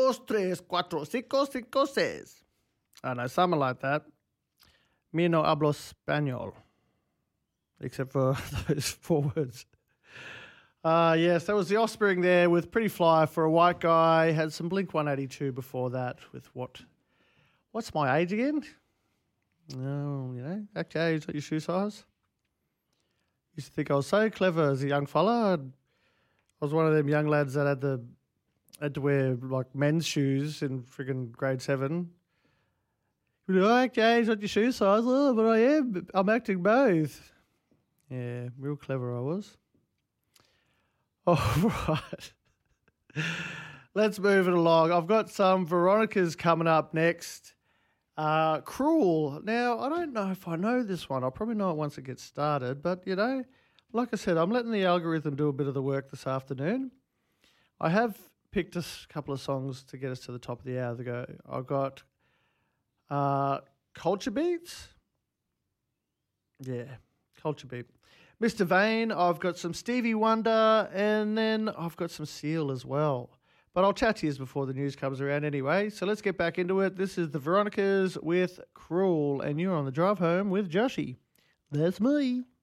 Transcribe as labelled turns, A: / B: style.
A: dos, tres, cuatro, cinco, cinco, seis. I know, something like that. Me no hablo español. Except for those 4 words. Yes, that was The Offspring there with Pretty Fly for a White Guy. Had some Blink-182 before that with what's my age again? No, okay, is that your shoe size? Used to think I was so clever as a young fella. I was one of them young lads that had to wear like men's shoes in friggin' grade 7. Okay, is that your shoe size? Oh, but I am. I'm acting both. Yeah, real clever I was. All right. Let's move it along. I've got some Veronicas coming up next. Cruel. Now, I don't know if I know this one. I'll probably know it once it gets started. But, like I said, I'm letting the algorithm do a bit of the work this afternoon. I have picked a couple of songs to get us to the top of the hour to go. I've got Culture Beats. Yeah, Culture Beat. Mr. Vane, I've got some Stevie Wonder, and then I've got some Seal as well. But I'll chat to you before the news comes around anyway. So let's get back into it. This is the Veronicas with Cruel, and you're on the drive home with Joshy. That's me.